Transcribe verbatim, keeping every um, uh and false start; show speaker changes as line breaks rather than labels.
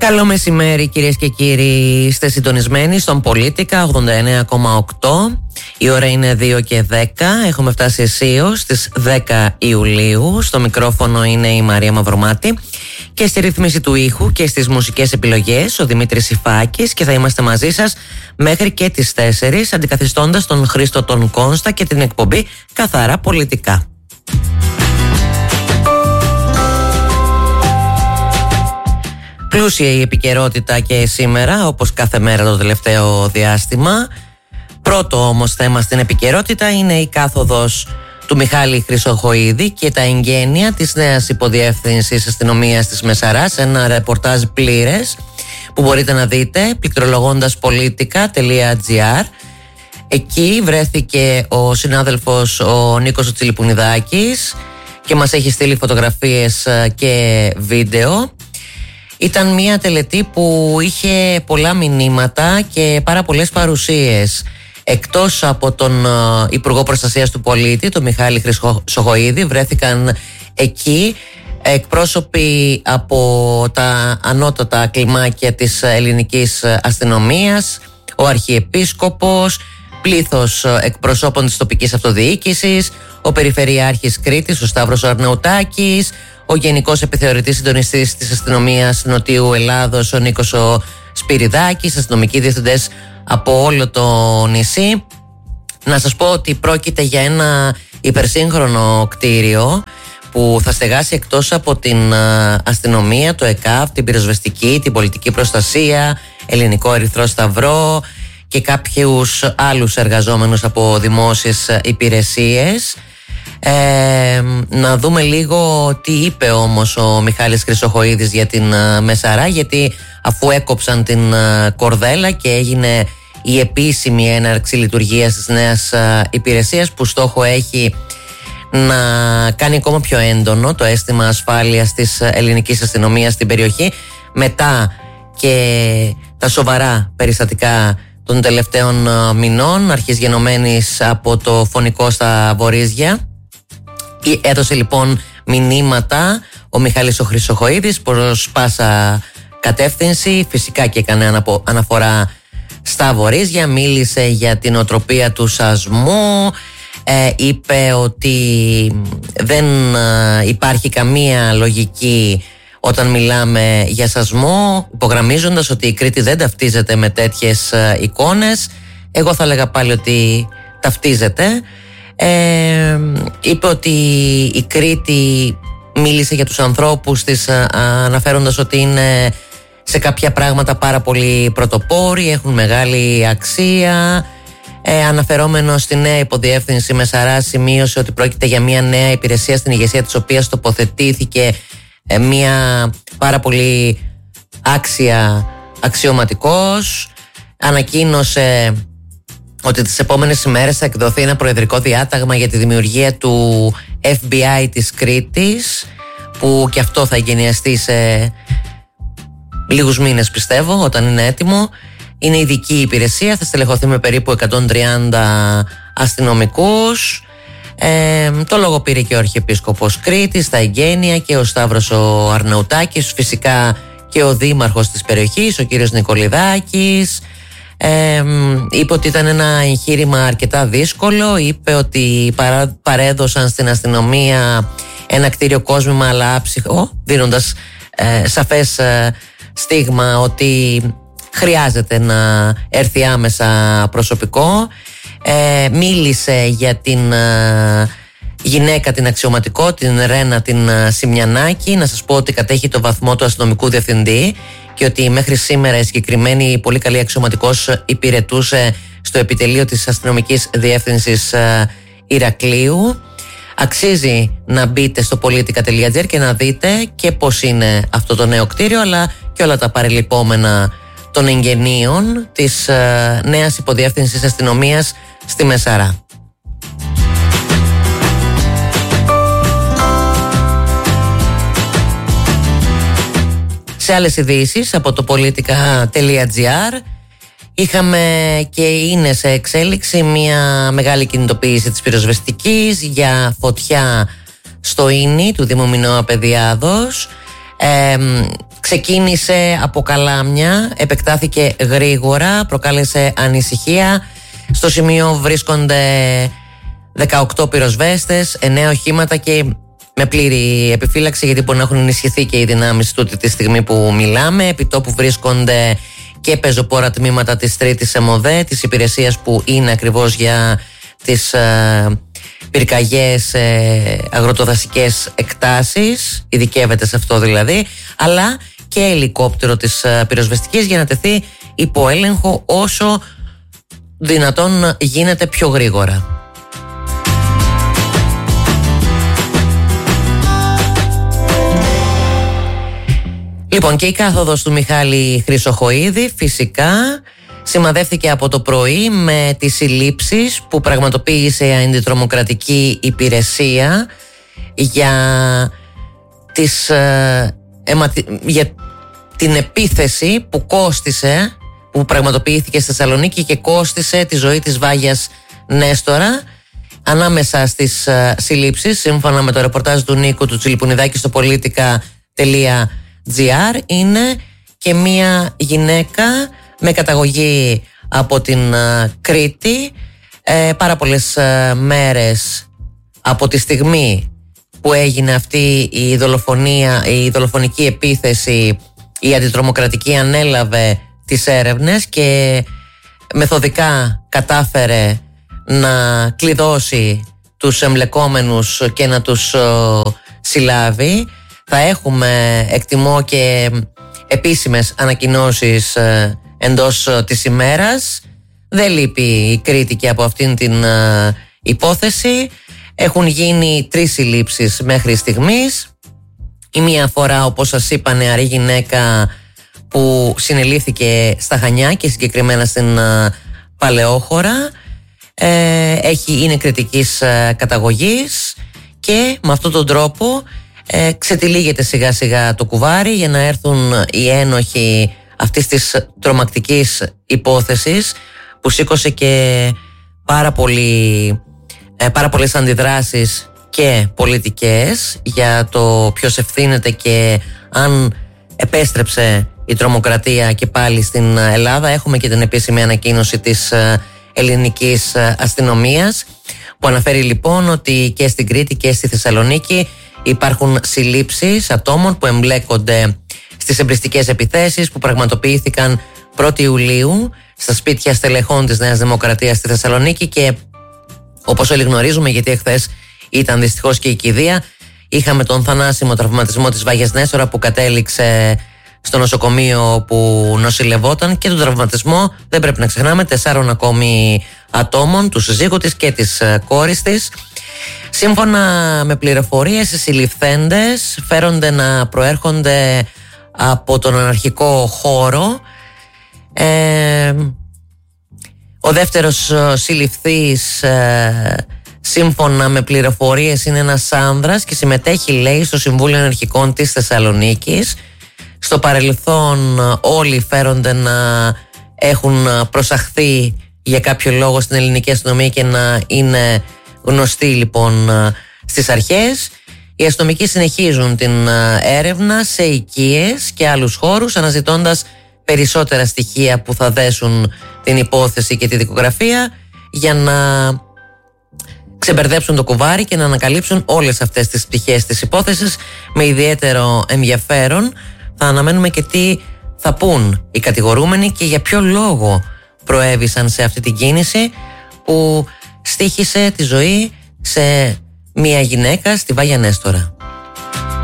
Καλό μεσημέρι κυρίες και κύριοι, είστε συντονισμένοι στον Πολίτικα ογδόντα εννέα κόμμα οκτώ. Η ώρα είναι δύο και δέκα, έχουμε φτάσει αισίως στις δέκα Ιουλίου. Στο μικρόφωνο είναι η Μαρία Μαυρομάτη και στη ρύθμιση του ήχου και στις μουσικές επιλογές ο Δημήτρης Ιφάκης, και θα είμαστε μαζί σας μέχρι και τις τέσσερις, αντικαθιστώντας τον Χρήστο τον Κόνστα και την εκπομπή Καθαρά Πολιτικά. Πλούσια η επικαιρότητα και σήμερα, όπως κάθε μέρα το τελευταίο διάστημα. Πρώτο όμως θέμα στην επικαιρότητα είναι η κάθοδος του Μιχάλη Χρυσοχοΐδη και τα εγγένεια της νέας υποδιεύθυνσης αστυνομίας της Μεσαράς. Ένα ρεπορτάζ πλήρες που μπορείτε να δείτε πληκτρολογώντας πολιτικά τελεία τζι άρ. Εκεί βρέθηκε ο συνάδελφος ο Νίκος Τσιλιπουνιδάκης και μας έχει στείλει φωτογραφίες και βίντεο. Ήταν μια τελετή που είχε πολλά μηνύματα και πάρα πολλές παρουσίες. Εκτός από τον Υπουργό Προστασίας του Πολίτη, τον Μιχάλη Χρυσοχοΐδη, βρέθηκαν εκεί εκπρόσωποι από τα ανώτατα κλιμάκια της ελληνικής αστυνομίας, ο Αρχιεπίσκοπος, πλήθος εκπροσώπων της τοπικής αυτοδιοίκησης, ο Περιφερειάρχης Κρήτης, ο Σταύρος Αρναουτάκης, ο Γενικός Επιθεωρητής Συντονιστής της Αστυνομίας Νοτιού Ελλάδος, ο Νίκος ο Σπυριδάκης, αστυνομικοί διευθυντές από όλο το νησί. Να σας πω ότι πρόκειται για ένα υπερσύγχρονο κτίριο που θα στεγάσει εκτός από την αστυνομία, το ΕΚΑΒ, την πυροσβεστική, την πολιτική προστασία, Ελληνικό Ερυθρό Σταυρό και κάποιους άλλους εργαζόμενους από δημόσιες υπηρεσίες. Ε, να δούμε λίγο τι είπε όμως ο Μιχάλης Χρυσοχοΐδης για την uh, Μεσαρά, γιατί αφού έκοψαν την uh, κορδέλα και έγινε η επίσημη έναρξη λειτουργίας της νέας uh, υπηρεσίας, που στόχο έχει να κάνει ακόμα πιο έντονο το αίσθημα ασφάλειας της uh, ελληνικής αστυνομίας στην περιοχή, μετά και τα σοβαρά περιστατικά των τελευταίων uh, μηνών, αρχής γενομένης από το φωνικό στα Βορίζια. Έδωσε λοιπόν μηνύματα ο Μιχάλης ο Χρυσοχοΐδης προς πάσα κατεύθυνση, φυσικά και έκανε αναφορά στα Βορίζια, μίλησε για την οτροπία του σασμού, ε, είπε ότι δεν ε, υπάρχει καμία λογική όταν μιλάμε για σασμό, υπογραμμίζοντας ότι η Κρήτη δεν ταυτίζεται με τέτοιες ε, εικόνες. Εγώ θα έλεγα πάλι ότι ταυτίζεται. Ε, είπε ότι η Κρήτη, μίλησε για τους ανθρώπους της αναφέροντας ότι είναι σε κάποια πράγματα πάρα πολύ πρωτοπόροι, έχουν μεγάλη αξία. ε, Αναφερόμενο στη νέα υποδιεύθυνση Μεσαρά, σημείωσε ότι πρόκειται για μια νέα υπηρεσία στην ηγεσία της οποίας τοποθετήθηκε ε, μια πάρα πολύ άξια αξιωματικός. Ανακοίνωσε ότι τις επόμενες ημέρες θα εκδοθεί ένα προεδρικό διάταγμα για τη δημιουργία του εφ μπι άι της Κρήτης, που και αυτό θα εγκαινιαστεί σε λίγους μήνες, πιστεύω, όταν είναι έτοιμο. Είναι ειδική υπηρεσία, θα στελεχωθεί με περίπου εκατόν τριάντα αστυνομικούς. Ε, το λόγο πήρε και ο Αρχιεπίσκοπος Κρήτης, τα εγγένεια, και ο Σταύρος ο Αρναουτάκης, φυσικά και ο δήμαρχος της περιοχής, ο κύριος Νικολιδάκης. Ε, είπε ότι ήταν ένα εγχείρημα αρκετά δύσκολο. Είπε ότι παρά, παρέδωσαν στην αστυνομία ένα κτίριο κόσμημα αλλά άψυχο, δίνοντας ε, σαφές ε, στίγμα ότι χρειάζεται να έρθει άμεσα προσωπικό. ε, Μίλησε για την ε, γυναίκα την αξιωματικό, την Ρένα την ε, Σιμιανάκη. Να σας πω ότι κατέχει το βαθμό του αστυνομικού διευθυντή και ότι μέχρι σήμερα η συγκεκριμένη πολύ καλή αξιωματικός υπηρετούσε στο επιτελείο της αστυνομικής διεύθυνσης Ηρακλείου. Αξίζει να μπείτε στο πολιτικά τελεία τζι άρ και να δείτε και πώς είναι αυτό το νέο κτίριο, αλλά και όλα τα παρελειπόμενα των εγγενείων της νέας υποδιεύθυνσης αστυνομίας στη Μεσαρά. Σε άλλες ειδήσεις από το πολιτικά τελεία τζι άρ, είχαμε και είναι σε εξέλιξη μια μεγάλη κινητοποίηση της πυροσβεστικής για φωτιά στο Ίνι του Δήμου Μινώα Παιδιάδος. Ε, ξεκίνησε από Καλάμια, επεκτάθηκε γρήγορα, προκάλεσε ανησυχία. Στο σημείο βρίσκονται δεκαοκτώ πυροσβέστες, εννέα οχήματα και με πλήρη επιφύλαξη, γιατί μπορεί να έχουν ενισχυθεί και οι δυνάμεις τούτη τη στιγμή που μιλάμε. Επί τόπου βρίσκονται και πεζοπόρα τμήματα της τρίτης ΕΜΟΔΕ, της υπηρεσίας που είναι ακριβώς για τις ε, πυρκαγιές, ε, αγροτοδασικές εκτάσεις, ειδικεύεται σε αυτό δηλαδή, αλλά και ελικόπτερο της ε, πυροσβεστικής για να τεθεί υπό έλεγχο όσο δυνατόν γίνεται πιο γρήγορα. Λοιπόν, και η κάθοδος του Μιχάλη Χρυσοχοΐδη φυσικά σημαδεύτηκε από το πρωί με τις συλλήψεις που πραγματοποίησε η αντιτρομοκρατική υπηρεσία για, τις, ε, αιματι... για την επίθεση που κόστισε, που πραγματοποιήθηκε στη Θεσσαλονίκη και κόστισε τη ζωή της Βάγιας Νέστορα. Ανάμεσα στις ε, συλλήψεις, σύμφωνα με το ρεπορτάζ του Νίκου του Τσιλιπουνιδάκη στο πολιτικά τελεία τζι άρ, είναι και μία γυναίκα με καταγωγή από την uh, Κρήτη. Ε, πάρα πολλές uh, μέρες από τη στιγμή που έγινε αυτή η δολοφονία, η δολοφονική επίθεση, η αντιτρομοκρατική ανέλαβε τις έρευνες και μεθοδικά κατάφερε να κλειδώσει τους εμπλεκόμενους και να τους uh, συλλάβει. Θα έχουμε, εκτιμώ, και επίσημες ανακοινώσεις ε, εντός ε, της ημέρας. Δεν λείπει η Κρήτη και από αυτήν την ε, υπόθεση. Έχουν γίνει τρεις συλλήψεις μέχρι στιγμής. Η μία φορά, όπως σας είπα, νεαρή γυναίκα που συνελήφθηκε στα Χανιά και συγκεκριμένα στην ε, Παλαιόχώρα. Ε, έχει, είναι κριτικής ε, καταγωγής και με αυτόν τον τρόπο Ε, ξετυλίγεται σιγά σιγά το κουβάρι για να έρθουν οι ένοχοι αυτής της τρομακτικής υπόθεσης που σήκωσε και πάρα, πολύ, ε, πάρα πολλές αντιδράσεις και πολιτικές για το ποιος ευθύνεται και αν επέστρεψε η τρομοκρατία και πάλι στην Ελλάδα. Έχουμε και την επίσημη ανακοίνωση της ελληνικής αστυνομίας που αναφέρει λοιπόν ότι και στην Κρήτη και στη Θεσσαλονίκη υπάρχουν συλλήψεις ατόμων που εμπλέκονται στις εμπριστικές επιθέσεις που πραγματοποιήθηκαν πρώτη Ιουλίου στα σπίτια στελεχών της Νέας Δημοκρατίας στη Θεσσαλονίκη και όπως όλοι γνωρίζουμε, γιατί εχθές ήταν δυστυχώς και η κηδεία, είχαμε τον θανάσιμο τραυματισμό της Βάγιας Νέστορα που κατέληξε στο νοσοκομείο που νοσηλευόταν και τον τραυματισμό, δεν πρέπει να ξεχνάμε, τεσσάρων ακόμη ατόμων, του συζύγου της και της κόρης της. Σύμφωνα με πληροφορίες, οι συλληφθέντες φέρονται να προέρχονται από τον αναρχικό χώρο. Ε, ο δεύτερος συλληφθής, ε, σύμφωνα με πληροφορίες, είναι ένας άνδρας και συμμετέχει, λέει, στο Συμβούλιο Αναρχικών της Θεσσαλονίκης. Στο παρελθόν όλοι φέρονται να έχουν προσαχθεί για κάποιο λόγο στην ελληνική αστυνομία και να είναι γνωστοί λοιπόν στις αρχές. Οι αστυνομικοί συνεχίζουν την έρευνα σε οικίες και άλλους χώρους, αναζητώντας περισσότερα στοιχεία που θα δέσουν την υπόθεση και τη δικογραφία για να ξεμπερδέψουν το κουβάρι και να ανακαλύψουν όλες αυτές τις πτυχές της υπόθεσης. Με ιδιαίτερο ενδιαφέρον θα αναμένουμε και τι θα πούν οι κατηγορούμενοι και για ποιο λόγο προέβησαν σε αυτή την κίνηση που στοίχησε τη ζωή σε μια γυναίκα στη Βάγια Νέστορα.